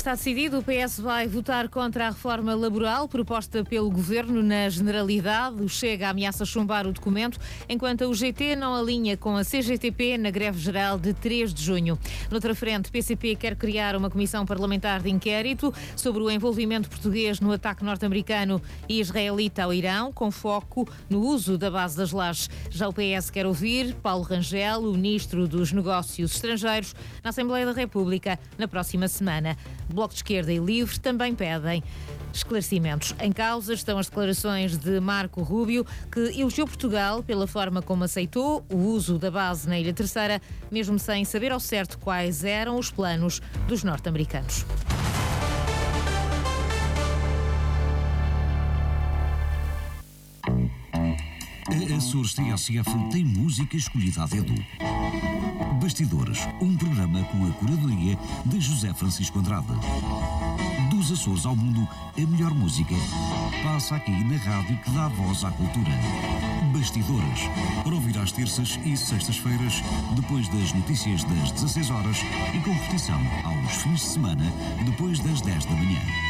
está decidido, o PS vai votar contra a reforma laboral proposta pelo Governo na generalidade. O Chega ameaça chumbar o documento, enquanto a UGT não alinha com a CGTP na greve geral de 3 de junho. Noutra frente, PCP quer criar uma comissão parlamentar de inquérito sobre o envolvimento português no ataque norte-americano e israelita ao Irão, com foco no uso da base das Lajes. Já o PS quer ouvir Paulo Rangel, o Ministro dos Negócios Estrangeiros, na Assembleia da República na próxima semana. Bloco de Esquerda e Livre também pedem esclarecimentos. Em causa estão as declarações de Marco Rubio, que elogiou Portugal pela forma como aceitou o uso da base na Ilha Terceira, mesmo sem saber ao certo quais eram os planos dos norte-americanos. A Açores TSF tem música escolhida a dedo. Bastidores, um programa com a curadoria de José Francisco Andrade. Dos Açores ao mundo, a melhor música passa aqui na rádio que dá voz à cultura. Bastidores, para ouvir às terças e sextas-feiras, depois das notícias das 16 horas e com repetição aos fins de semana, depois das 10 da manhã.